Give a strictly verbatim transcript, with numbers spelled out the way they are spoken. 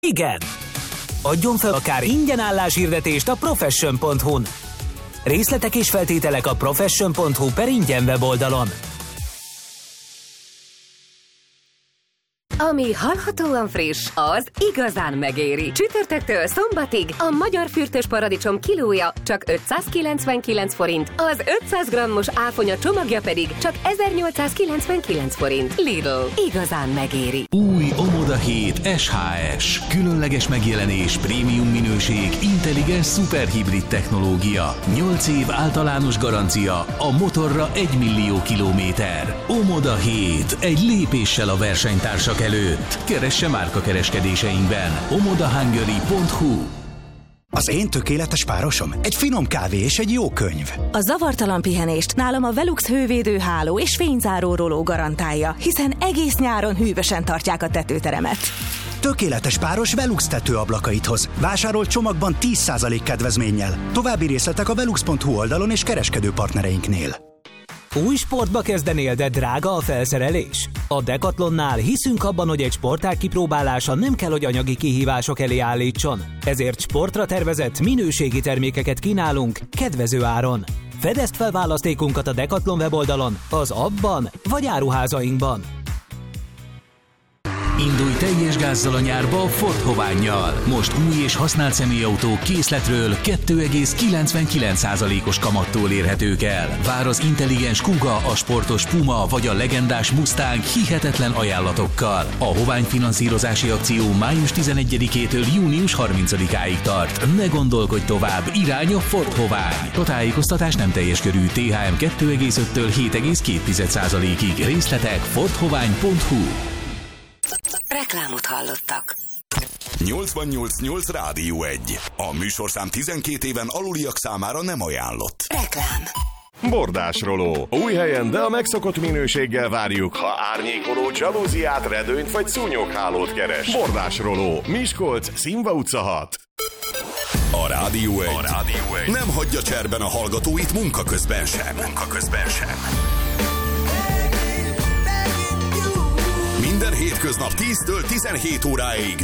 Igen! Adjon fel akár ingyen álláshirdetést a profession pont hu-n. Részletek és feltételek a profession pont hu per ingyen weboldalon. Ami hallhatóan friss, az igazán megéri. Csütörtöktől szombatig a magyar fürtös paradicsom kilója csak ötszázkilencvenkilenc forint, az ötszáz grammos áfonya csomagja pedig csak ezernyolcszázkilencvenkilenc forint. Lidl, igazán megéri. Új Omoda hét es há es. Különleges megjelenés, prémium minőség, intelligens szuperhibrid technológia. nyolc év általános garancia, a motorra egy millió kilométer. Omoda hét. Egy lépéssel a versenytársak előtt. Keresse márkakereskedéseinkben. omoda hungary pont hu. Az én tökéletes párosom? Egy finom kávé és egy jó könyv. A zavartalan pihenést nálam a Velux hővédő háló és fényzáró róló garantálja, hiszen egész nyáron hűvösen tartják a tetőteremet. Tökéletes páros Velux tetőablakait hoz. Vásárol csomagban tíz százalék kedvezménnyel. További részletek a velux pont hu oldalon és kereskedő partnereinknél. Új sportba kezdenél, de drága a felszerelés? A Decathlonnál hiszünk abban, hogy egy sportág kipróbálása nem kell, hogy anyagi kihívások elé állítson. Ezért sportra tervezett minőségi termékeket kínálunk kedvező áron. Fedezd fel választékunkat a Decathlon weboldalon, az appban vagy áruházainkban. Indulj teljes gázzal a nyárba a Ford Hovánnyal. Most új és használt személyautók készletről két egész kilencvenkilenc százalékos kamattól érhetők el. Vár az intelligens Kuga, a sportos Puma vagy a legendás Mustang hihetetlen ajánlatokkal. A Hovány finanszírozási akció május tizenegyedikétől június harmincadikáig tart. Ne gondolkodj tovább, irány a Ford Hovány. A tájékoztatás nem teljes körű, té há em két egész öttől hét egész két százalékig. Részletek ford hovány pont hu. Reklámot hallottak. nyolcvannyolc nyolc Rádió egy. A műsorszám tizenkét éven aluliak számára nem ajánlott. Reklám. Bordásroló. Új helyen, de a megszokott minőséggel várjuk, ha árnyékoló, dzsalúziát, redőnyt vagy szúnyoghálót keres. Bordásroló. Miskolc, Színva utca hat. A Rádió egy. A Rádió egy nem hagyja cserben a hallgatóit munka közben sem. Munka közben sem. Minden hétköznap tíztől tizenhét óráig